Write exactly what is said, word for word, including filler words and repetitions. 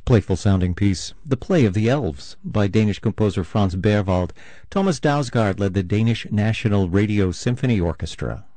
Playful-sounding piece, The Play of the Elves, by Danish composer Franz Berwald. Thomas Dausgaard led the Danish National Radio Symphony Orchestra.